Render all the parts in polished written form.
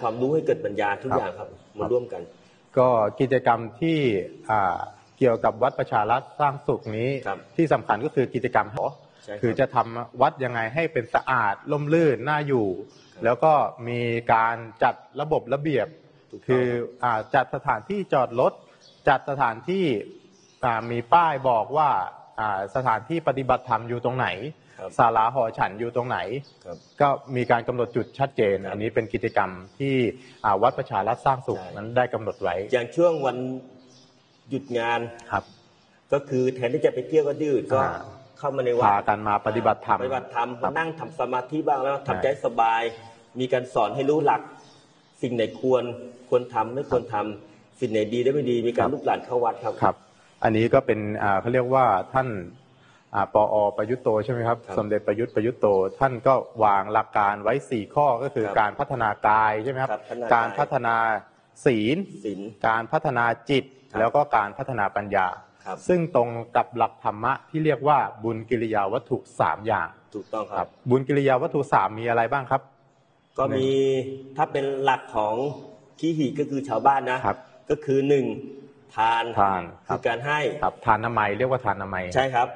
ความรู้ให้เกิดปัญญาทุกอย่างครับมาร่วมกันก็กิจกรรมที่เกี่ยวกับวัดประชารัฐสร้างสุขนี้ที่สำคัญก็คือกิจกรรมคือจะทำวัดยังไงให้เป็นสะอาดร่มรื่นน่าอยู่แล้วก็มีการจัดระบบระเบียบคือจัดสถานที่จอดรถจัดสถานที่มีป้ายบอกว่าสถานที่ปฏิบัติธรรมอยู่ตรงไหนศาลาหอฉันอยู่ตรงไหนก็มีการกำหนดจุดชัดเจนอันนี้เป็นกิจกรรมที่วัดประชารัฐสร้างสุขนั้นได้กำหนดไว้อย่างช่วงวันหยุดงานก็คือแทนที่จะไปเที่ยวก็ดื้อก็เข้ามาในวัดพากันมาปฏิบัติธรรมมานั่งทำสมาธิบ้างแล้วทำใจสบายมีการสอนให้รู้หลักสิ่งไหนควรทำไม่ควรทำสิ่งไหนดีได้ไม่ดีมีการลูกหลานเข้าวัดครับอันนี้ก็เป็นเขาเรียกว่าท่านปอ.ประยุทธ์โตใช่ไหมครับสมเด็จประยุทธ์โตท่านก็วางหลักการไว้4ข้อก็คือการพัฒนากายใช่ไหมครับการพัฒนาศีลการพัฒนาจิตแล้วก็การพัฒนาปัญญาซึ่งตรงกับหลักธรรมะที่เรียกว่าบุญกิริยาวัตถุ3อย่างถูกต้องครับบุญกิริยาวัตถุ3มีอะไรบ้างครับก็มีถ้าเป็นหลักของขีหิก็คือชาวบ้านนะก็คือ1ทานคือการให้ทานน้ำมัยเรียกว่าทานน้ำมัยใช่ครับ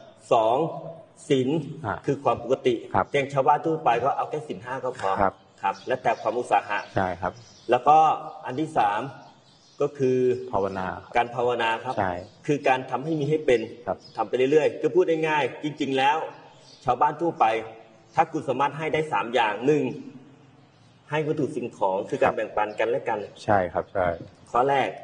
2ศีลคือความปกติแจ้งชาวบ้านทั่วไปก็เอาแค่ศีล5ก็พอครับและแต่ความอุตสาหะใช่ครับแล้วก็อันที่3ก็คือภาวนาการภาวนาครับคือการทำให้มีให้เป็นทำไปเรื่อยๆก็พูดง่ายๆจริงๆแล้วชาวบ้านทั่วไปถ้าคุณสามารถให้ได้3อย่าง1ให้วัตถุสิ่งของคือการแบ่งปันกันและกันใช่ครับใช่ข้อแรก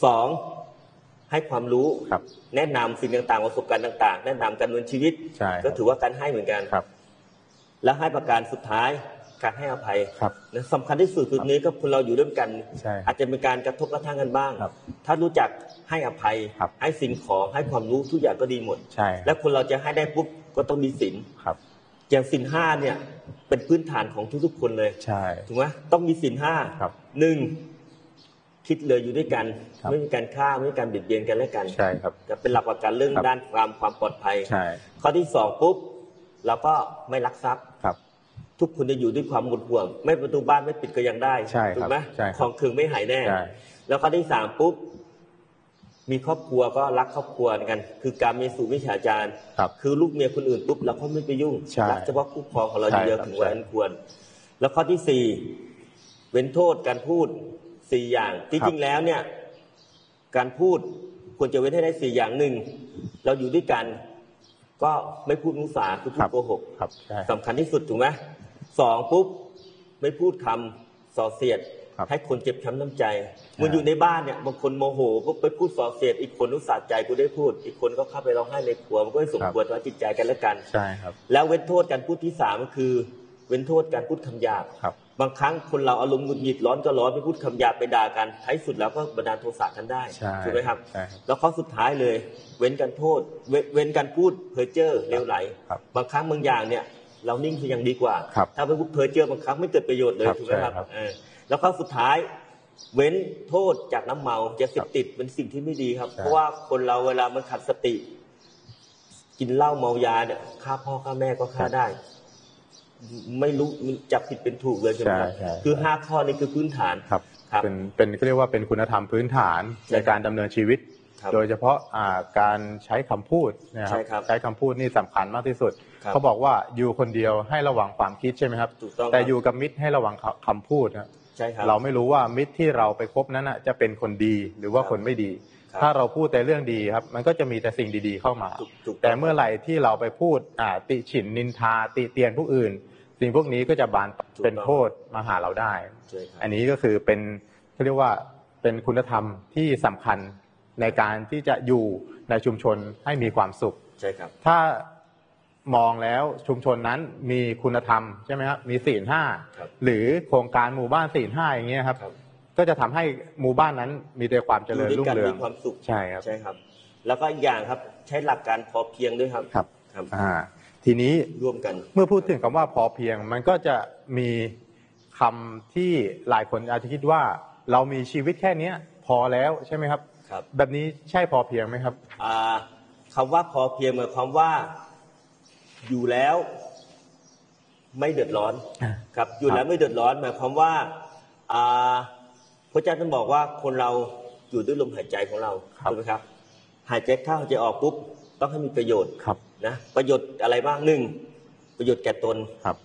2ให้ความรู้แนะนำสิ่งต่างๆประสบการณ์ต่างๆแนะนำการดำเนินชีวิตก็ถือว่าการให้เหมือนกันแล้วให้ประการสุดท้ายการให้อภัยนะสำคัญที่สุดจุดนี้ก็คนเราอยู่ร่วมกันอาจจะมีการกระทบกระทั่งกันบ้างถ้ารู้จักให้อภัยให้สิ่งของให้ความรู้ทุกอย่างก็ดีหมดและคนเราจะให้ได้ปุ๊บก็ต้องมีศีลอย่างศีล5เนี่ยเป็นพื้นฐานของทุกๆคนเลยถูกไหมต้องมีศีล5 1คิดเลยอยู่ด้วยกันไม่มีการฆ่าไม่มีการเบียดเบียนกันและกันจะเป็นหลักประกันเรื่องด้านความปลอดภัยข้อที่2ปุ๊บเราก็ไม่ลักทรัพย์ทุกคนจะอยู่ด้วยความหมดห่วงไม่ประตูบ้านไม่ปิดก็ยังได้ถูกไหมของคืนไม่หายแน่แล้วข้อที่3ปุ๊บมีครอบครัวก็รักครอบครัวกันคือการมีสู่วิชาจารย์คือลูกเมียคนอื่นปุ๊บเราก็ไม่ไปยุ่งรักเฉพาะคู่ครองของเราเดียวถึงวันควรแล้วข้อที่4เว้นโทษการพูด4อย่างที่จริงแล้วเนี่ยการพูดควรจะเว้นให้ได้4อย่าง1เราอยู่ด้วยกันก็ไม่พูดมุสาคือพูดโกหกสำคัญที่สุดถูกไหม2ปุ๊บไม่พูดคำส่อเสียดให้คนเจ็บช้ำน้ำใจมันอยู่ในบ้านเนี่ยบางคนโมโหก็ไปพูดส่อเสียดอีกคนรู้สะใจกูได้พูดอีกคนก็เข้าไปร้องไห้ในครัวมันก็ไม่สมควรต่อจิตใจกันและกันใช่ครับแล้วเว้นโทษการพูดที่3ก็คือเว้นโทษการพูดคำหยาบบางครั้งคนเราอารมณ์หงุดหงิดร้อนก็ร้อนไปพูดคำหยาบไปด่ากันท้ายสุดแล้วก็บันดาลโทสะกันได้ถูกไหมครับแล้วข้อสุดท้ายเลยเว้นการโทษเว้นการพูดเพ้อเจ้อเลวไหลบางครั้งบางอย่างเนี่ยเรานิ่งคือยังดีกว่าถ้าไปพูดเพ้อเจ้อบางครั้งไม่เกิดประโยชน์เลยถูกไหมครับแล้วข้อสุดท้ายเว้นโทษจากน้ำเมายาเสพติดเป็นสิ่งที่ไม่ดีครับเพราะว่าคนเราเวลามันขาดสติกินเหล้าเมายาเนี่ยฆ่าพ่อฆ่าแม่ก็ฆ่าได้ไม่รู้จับผิดเป็นถูกเลยใช่ไหมครับคือ5ข้อนี้คือพื้นฐานครับเป็นเรียกว่าเป็นคุณธรรมพื้นฐานในการดำเนินชีวิตโดยเฉพาะการใช้คำพูดนะครับใช้คำพูดนี่สำคัญมากที่สุดเขาบอกว่าอยู่คนเดียวให้ระวังความคิดใช่ไหมครับแต่อยู่กับมิตรให้ระวังคำพูดนะเราไม่รู้ว่ามิตรที่เราไปคบนั้นจะเป็นคนดีหรือว่าคนไม่ดีถ้าเราพูดแต่เรื่องดีครับมันก็จะมีแต่สิ่งดีๆเข้ามาแต่เมื่อไหร่ที่เราไปพูดติฉินนินทาติเตียนผู้อื่นสิ่งพวกนี้ก็จะบานเป็นโทษมาหาเราได้อันนี้ก็คือเป็นเขาเรียกว่าเป็นคุณธรรมที่สำคัญในการที่จะอยู่ในชุมชนให้มีความสุขใช่ครับถ้ามองแล้วชุมชนนั้นมีคุณธรรมใช่ไหมครับมีศีล5หรือโครงการหมู่บ้านศีล5อย่างเงี้ยครับก็จะทำให้หมู่บ้านนั้นมีแต่ความเจริญรุ่งเรืองมีความสุขใช่ครับใช่ครับแล้วก็อีกอย่างครับใช้หลักการพอเพียงด้วยครับครับทีนี้ร่วมกันเมื่อพูดถึงคำว่าพอเพียงมันก็จะมีคำที่หลายคนอาจจะคิดว่าเรามีชีวิตแค่นี้พอแล้วใช่ไหมครับแบบนี้ใช่พอเพียงไหมครับคำว่าพอเพียงหมายความว่าอยู่แล้วไม่เดือดร้อนครับอยู่แล้วไม่เดือดร้อนหมายความว่าพระเจ้าท่านบอกว่าคนเราอยู่ด้วยลมหายใจของเราถูกไหมครับหายใจเข้าหายใจออกปุ๊บต้องให้มีประโยชน์นะประโยชน์อะไรบ้าง1ประโยชน์แก่ตน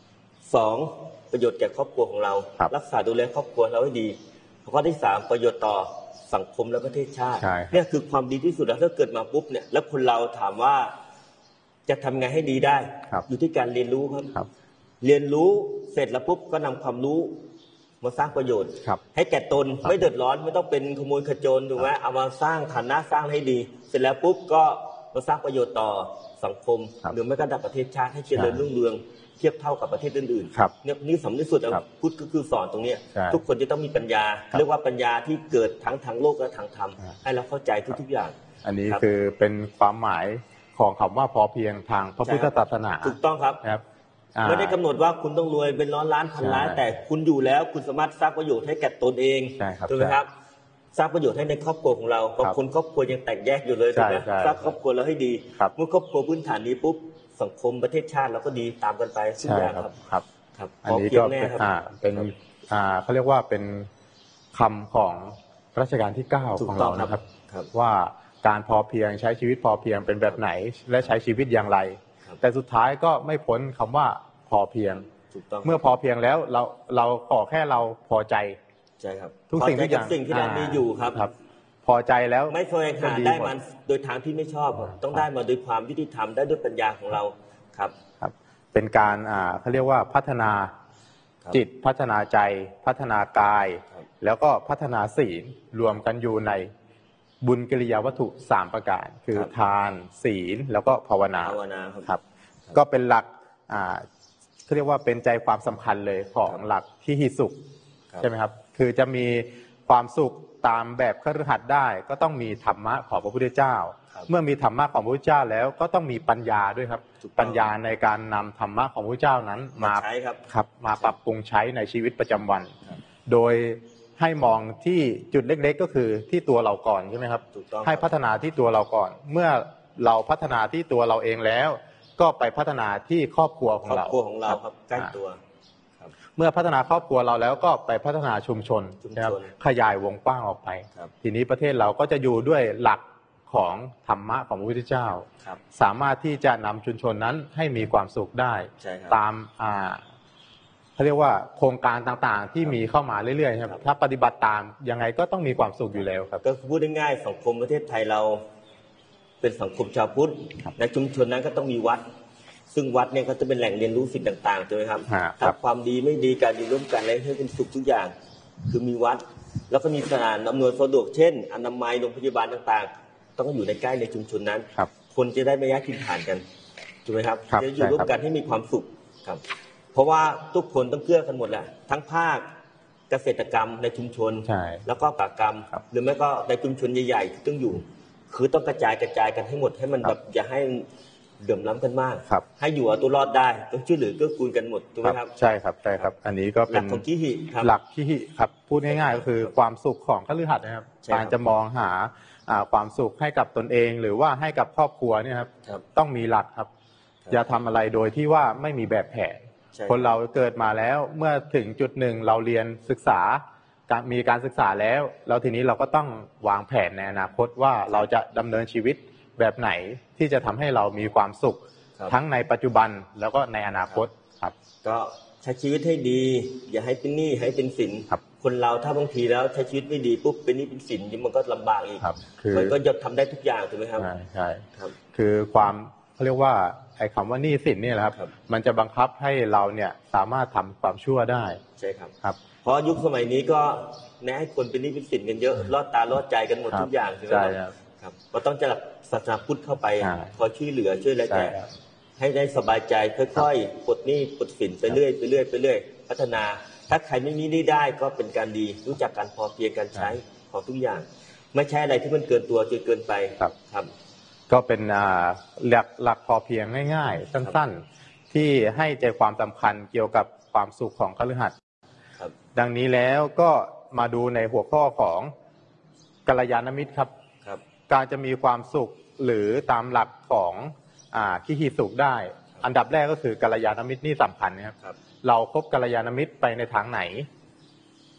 2ประโยชน์แก่ครอบครัวของเรารักษาดูแลครอบครัวเราให้ดีข้อที่3ประโยชน์ต่อสังคมและประเทศชาติเนี่ยคือความดีที่สุดแล้วถ้าเกิดมาปุ๊บเนี่ยแล้วคนเราถามว่าจะทำไงให้ดีได้อยู่ที่การเรียนรู้ครับเรียนรู้เสร็จแล้วปุ๊บก็นำความรู้มาสร้างประโยชน์ให้แก่ตนไม่เดือดร้อนไม่ต้องเป็นขโมยขโจรถูกไหมเอามาสร้างฐานะสร้างให้ดีเสร็จแล้วปุ๊บก็มาสร้างประโยชน์ต่อสังคมหรือไม่ก็ประเทศชาติให้เจริญรุ่งเรืองเทียบเท่ากับประเทศอื่นๆเนี่ยนี่สำคัญที่สุดพุทธก็คือสอนตรงนี้ทุกคนจะต้องมีปัญญาเรียกว่าปัญญาที่เกิดทั้งทางโลกและทางธรรมให้เราเข้าใจทุกๆอย่างอันนี้คือเป็นความหมายของคำว่าพอเพียงทางพระพุทธศาสนาถูกต้องครับไม่ได้กำหนดว่าคุณต้องรวยเป็นร้อยล้านพันล้านแต่คุณอยู่แล้วคุณสามารถสร้างประโยชน์ให้แก่ตนเองถูกไหมครับสร้างประโยชน์ให้ในครอบครัวของเราบางคนครอบครัวยังแตกแยกอยู่เลยถูกไหมสร้างครอบครัวเราให้ดีเมื่อครอบครัวพื้นฐานนี้ปุ๊บสังคมประเทศชาติเราก็ดีตามกันไปทุกอย่างครับอันนี้ก็เป็นเขาเรียกว่าเป็นคำของรัชกาลที่9ของเรานะครับว่าการพอเพียงใช้ชีวิตพอเพียงเป็นแบบไหนและใช้ชีวิตอย่างไรแต่สุดท้ายก็ไม่พ้นคำว่าพอเพียงเมื่อพอเพียงแล้วเราขอแค่เราพอใจใช่ครับทุกสิ่งทุกอย่างที่เรามีอยู่ครับพอใจแล้วไม่เคยหาได้มันโดยทางที่ไม่ชอบต้องได้มาโดยความยุติธรรมได้ด้วยปัญญาของเราครับเป็นการเขาเรียกว่าพัฒนาจิตพัฒนาใจพัฒนากายแล้วก็พัฒนาศีลรวมกันอยู่ในบุญกิริยาวัตถุ3ประการคือทานศีลแล้วก็ภาวนาครับก็เป็นหลักเขาเรียกว่าเป็นใจความสำคัญเลยของหลักที่หิสุขใช่ไหมครับคือจะมีความสุขตามแบบคฤหัสถ์ได้ก็ต้องมีธรรมะของพระพุทธเจ้าเมื่อมีธรรมะของพระพุทธเจ้าแล้วก็ต้องมีปัญญาด้วยครับปัญญาในการนำธรรมะของพระพุทธเจ้านั้นมาใช้ครับมาปรับปรุงใช้ในชีวิตประจำวันโดยให้มองที่จุดเล็กๆก็คือที่ตัวเราก่อนใช่ไหมครับให้พัฒนาที่ตัวเราก่อนเมื่อเราพัฒนาที่ตัวเราเองแล้วก็ไปพัฒนาที่ครอบครัวของเราครับใกล้ตัวเมื่อพัฒนาครอบครัวเราแล้วก็ไปพัฒนาชุมชนนะครับขยายวงกว้างออกไปทีนี้ประเทศเราก็จะอยู่ด้วยหลักของธรรมะของพระพุทธเจ้าสามารถที่จะนำชุมชนนั้นให้มีความสุขได้ตามเขาเรียกว่าโครงการต่างๆที่มีเข้ามาเรื่อยๆครับถ้าปฏิบัติตามยังไงก็ต้องมีความสุขอยู่แล้วครับก็พูดง่ายๆสังคมประเทศไทยเราเป็นสังคมชาวพุทธในชุมชนนั้นก็ต้องมีวัดซึ่งวัดเนี่ยก็จะเป็นแหล่งเรียนรู้สิ่งต่างๆใช่ไหมครับถ้าความดีไม่ดีการอยู่ร่วมกันอะไรให้เป็นสุขทุกอย่างคือมีวัดแล้วก็มีสถานอำนวยสะดวกเช่นอนามัยโรงพยาบาลต่างๆต้องอยู่ในใกล้ในชุมชนนั้นคนจะได้ไม่แยกถิ่นฐานกันถูกไหมครับจะอยู่ร่วมกันให้มีความสุขครับเพราะว่าทุกคนต้องเกื้อกันหมดแหละทั้งภาคเกษตรกรรมในชุมชนแล้วก็ปากกรรมหรือไม่ก็ในชุมชนใหญ่ๆที่ต้องอยู่คือต้องกระจายกันให้หมดให้มันแบบอย่าให้เดือดร้อนกันมากให้อยู่เอาตัวรอดได้ต้องช่วยเหลือเกื้อกูลกันหมดถูกไหมครับใช่ครับอันนี้ก็เป็นหลักของที่หิหลักที่หิครับพูดง่ายๆก็คือความสุขของคฤหัสถ์นะครับการจะมองหาความสุขให้กับตนเองหรือว่าให้กับครอบครัวเนี่ยครับต้องมีหลักครับอย่าทำอะไรโดยที่ว่าไม่มีแบบแผนคนเราเกิดมาแล้วเมื่อถึงจุดหนึ่งเราเรียนศึกษามีการศึกษาแล้วทีนี้เราก็ต้องวางแผนในอนาคตว่าเราจะดำเนินชีวิตแบบไหนที่จะทำให้เรามีความสุขทั้งในปัจจุบันแล้วก็ในอนาคตครับก็ใช้ชีวิตให้ดีอย่าให้เป็นหนี้ให้เป็นสินคนเราถ้าบางทีแล้วใช้ชีวิตไม่ดีปุ๊บเป็นหนี้เป็นสินมันก็ลำบากอีกมันก็จะทำได้ทุกอย่างถูกไหมครับใช่ครับคือความเขาเรียกว่าไอ้คำว่าหนี้สินนี่แหละครับมันจะบังคับให้เราเนี่ยสามารถทำความชั่วได้ใช่ครับเพราะยุคสมัยนี้ก็แนะให้คนเป็นหนี้เป็นสินกันเยอะรอดตารอดใจกันหมดทุกอย่างใช่ไหมครับก็ต้องจะหลักศาสนาพุทธเข้าไปคอยช่วยเหลือช่วยอะไรแต่ให้ได้สบายใจค่อยๆปลดหนี้ปลดสินไปเรื่อยพัฒนาถ้าใครไม่มีหนี้ได้ก็เป็นการดีรู้จักการพอเพียงการใช้ของทุกอย่างไม่ใช่อะไรที่มันเกินตัวจนเกินไปครับก็เป็นหลักพอเพียงง่ายๆสั้นๆที่ให้ใจความสำคัญเกี่ยวกับความสุขของคฤหัสถ์ดังนี้แล้วก็มาดูในหัวข้อของกัลยาณมิตรครับการจะมีความสุขหรือตามหลักของที่หิสุขได้อันดับแรกก็คือกัลยาณมิตรนี่สำคัญนะครับเราคบกัลยาณมิตรไปในทางไหน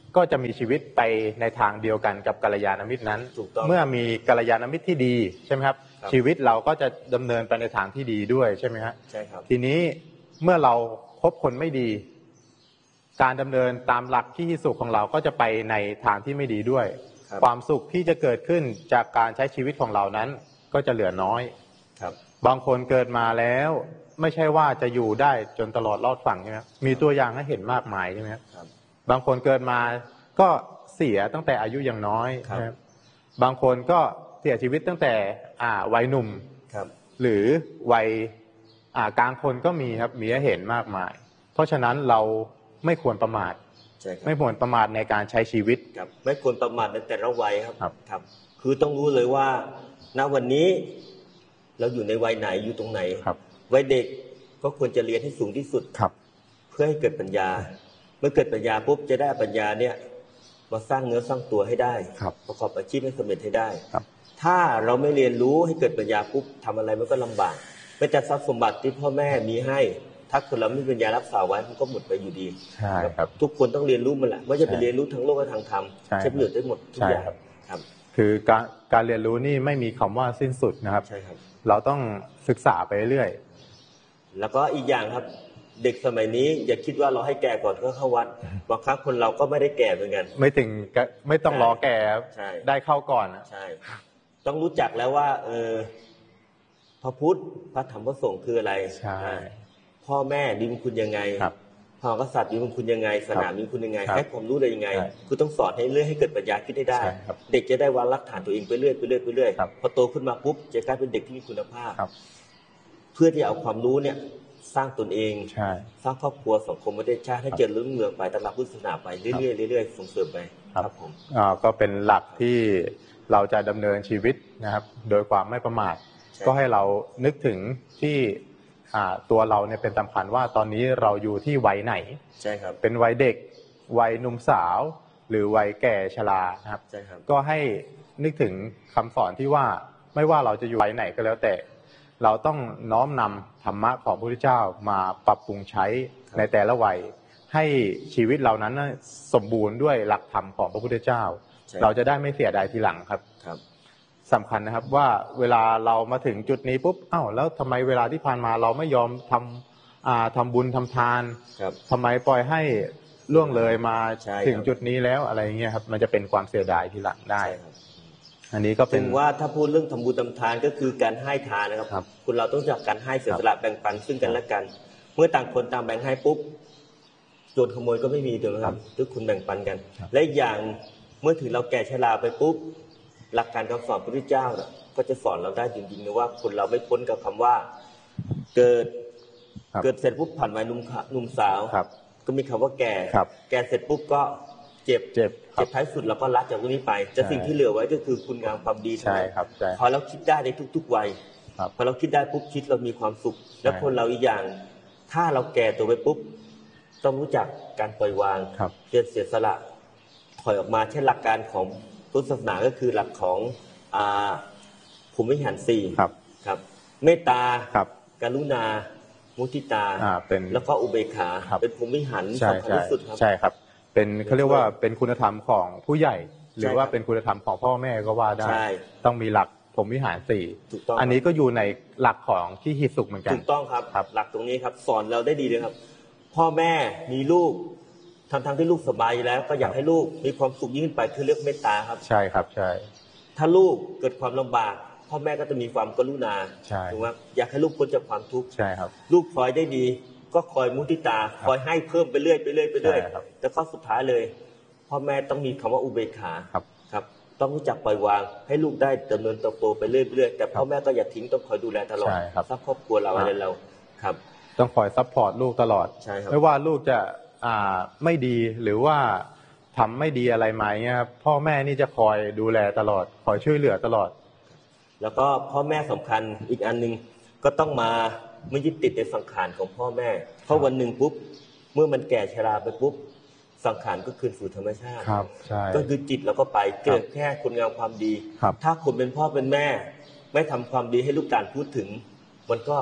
ก็จะมีชีวิตไปในทางเดียวกันกับกัลยาณมิตรนั้นเมื่อมีกัลยาณมิตรที่ดีใช่ไหมครับชีวิตเราก็จะดำเนินไปในทางที่ดีด้วยใช่ไหมครับใช่ครับทีนี้เมื่อเราคบคนไม่ดีการดำเนินตามหลักที่สุขของเราก็จะไปในทางที่ไม่ดีด้วยความสุขที่จะเกิดขึ้นจากการใช้ชีวิตของเรานั้นก็จะเหลือน้อยครับบางคนเกิดมาแล้วไม่ใช่ว่าจะอยู่ได้จนตลอดรอดฝั่งใช่ไหมมีตัวอย่างให้เห็นมากมายใช่ไหมครับบางคนเกิดมาก็เสียตั้งแต่อายุยังน้อยครับบางคนก็เสียชีวิตตั้งแต่วัยหนุ่มหรือวัยกลางคนก็มีครับมีให้เห็นมากมายเพราะฉะนั้นเราไม่ควรประมาทไม่ควรประมาทในการใช้ชีวิตครับไม่ควรประมาทในแต่ละวัยครับคือต้องรู้เลยว่าณวันนี้เราอยู่ในวัยไหนอยู่ตรงไหนวัยเด็กก็ควรจะเรียนให้สูงที่สุดเพื่อให้เกิดปัญญาเมื่อเกิดปัญญาปุ๊บจะได้ปัญญาเนี่ยมาสร้างเนื้อสร้างตัวให้ได้ประกอบอาชีพให้สำเร็จให้ได้ถ้าเราไม่เรียนรู้ให้เกิดปัญญาปุ๊บทำอะไรมันก็ลำบากไม่แต่ทรัพย์สมบัติที่พ่อแม่มีให้ถ้าคนเราไม่มีปัญญารักษาไว้มันก็หมดไปอยู่ดีใช่ครับทุกคนต้องเรียนรู้มันแหละว่าจะไปเรียนรู้ทางโลกและทางธรรมใช้ประโยชน์ได้หมดทุกอย่างครับคือการเรียนรู้นี่ไม่มีคำว่าสิ้นสุดนะครับใช่ครับเราต้องศึกษาไปเรื่อยแล้วก็อีกอย่างครับเด็กสมัยนี้อย่าคิดว่าเราให้แก่ก่อนก็เข้าวัดบางครั้งคนเราก็ไม่ได้แก่เหมือนกันไม่ต้องรอแก่ได้เข้าก่อนใช่ต้องรู้จักแล้วว่าพระพุทธพระธรรมพระสงฆ์คืออะไรพ่อแม่มีคุณยังไงพระกษัตริย์มีคุณยังไงศาสนามีคุณยังไงให้ความรู้ได้ยังไงคือต้องสอนให้เรื่อยให้เกิดปัญญาคิดให้ได้เด็กจะได้วางรากฐานตัวเองไปเรื่อยพอโตขึ้นมาปุ๊บจะกลายเป็นเด็กที่มีคุณภาพเพื่อที่เอาความรู้เนี่ยสร้างตนเองสร้างครอบครัวสังคมประเทศชาติให้เจริญรุ่งเรืองไปตามหลักพุทธศาสนาไปเรื่อยๆส่งเสริมไปครับผมก็เป็นหลักที่เราจะดำเนินชีวิตนะครับโดยความไม่ประมาทก็ให้เรานึกถึงที่ตัวเราเนี่ยเป็นสำคัญว่าตอนนี้เราอยู่ที่วัยไหนใช่ครับเป็นวัยเด็กวัยหนุ่มสาวหรือวัยแก่ชราครับใช่ครับก็ให้นึกถึงคำสอนที่ว่าไม่ว่าเราจะอยู่วัยไหนก็แล้วแต่เราต้องน้อมนำธรรมะของพระพุทธเจ้ามาปรับปรุงใช้ในแต่ละวัยให้ชีวิตเรานั้นสมบูรณ์ด้วยหลักธรรมของพระพุทธเจ้าเราจะได้ไม่เสียดายทีหลังครับสำคัญนะครับว่าเวลาเรามาถึงจุดนี้ปุ๊บแล้วทำไมเวลาที่ผ่านมาเราไม่ยอมทำบุญทำทานทำไมปล่อยให้ล่วงเลยมาถึงจุดนี้แล้วอะไรเงี้ยครับมันจะเป็นความเสียดายทีหลังได้อันนี้ก็เป็นว่าถ้าพูดเรื่องทำบุญทำทานก็คือการให้ทานนะครับคุณเราต้องจากการให้เสียสละแบ่งปันซึ่งกันและกันเมื่อต่างคนต่างแบ่งให้ปุ๊บโจรขโมยก็ไม่มีถูกไหมครับทุกคนแบ่งปันกันและอย่างเมื่อถึงเราแก่ชราไปปุ๊บหลักการคำสอนพระพุทธเจ้าก็จะสอนเราได้จริงๆนะว่าคนเราไม่พ้นกับคำว่าเกิดเสร็จปุ๊บผ่านวัยหนุ่มสาวก็มีคำว่าแก่เสร็จปุ๊บก็เจ็บท้ายสุดเราก็ละจากตรงนี้ไปจะสิ่งที่เหลือไว้ก็คือคุณงามความดีพอเราคิดได้ในทุกๆวัยพอเราคิดได้ปุ๊บคิดเรามีความสุขและคนเราอีกอย่างถ้าเราแก่ตัวไปปุ๊บต้องรู้จักการปล่อยวางเสียสละถอยออกมาเช่นหลักการของพุทธศาสนาก็คือหลักของภูมิวิหารสี่ครับเมตตากรุณามุทิตาแล้วก็อุเบกขาเป็นภูมิวิหารสำคัญที่สุดครับใช่ครับเป็นเขาเรียกว่าเป็นคุณธรรมของผู้ใหญ่หรือว่าเป็นคุณธรรมของพ่อแม่ก็ว่าได้ต้องมีหลักพรหมวิหารสี่อันนี้ก็อยู่ในหลักของที่หิสุขเหมือนกันถูกต้องครับหลักตรงนี้ครับสอนเราได้ดีเลยครับพ่อแม่มีลูกทั้งที่ลูกสบายอยู่แล้วก็อยากให้ลูกมีความสุขยิ่งขึ้นไปคือเรียกเมตตาครับใช่ครับใช่ถ้าลูกเกิดความลำบากพ่อแม่ก็จะมีความกรุณาถูกไหมอยากให้ลูกพ้นจากความทุกข์ใช่ครับลูกพลอยได้ดีก็คอยมุทิตาคอยให้เพิ่มไปเรื่อยแต่ข้อสุดท้ายเลยพ่อแม่ต้องมีคำว่าอุเบกขาครับต้องรู้จักปล่อยวางให้ลูกได้ดำเนินเติบโตไปเรื่อยแต่พ่อแม่ก็อย่าทิ้งต้องคอยดูแลตลอดซัพพอร์ตครอบครัวเราอะไรเราครับต้องคอยซัพพอร์ตลูกตลอดไม่ว่าลูกจะไม่ดีหรือว่าทำไม่ดีอะไรมาเนี่ยพ่อแม่นี่จะคอยดูแลตลอดคอยช่วยเหลือตลอดแล้วก็พ่อแม่สำคัญอีกอันนึงก็ต้องมาไม่ยึดติดในสังขารของพ่อแม่เพราะวันหนึ่งปุ๊บเมื่อมันแก่ชราไปปุ๊บสังขารก็คืนสู่ธรรมชาติก็คือจิตเราก็ไปเกิดแค่คุณงามความดีถ้าคนเป็นพ่อเป็นแม่ไม่ทำความดีให้ลูกหลานพูดถึงมันก็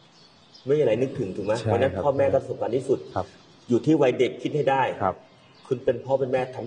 ไม่มีอะไรนึกถึงถูกไหมเพราะนั้นพ่อแม่ก็สำคัญที่สุดอยู่ที่วัยเด็กคิดให้ได้คุณเป็นพ่อเป็นแม่ทำ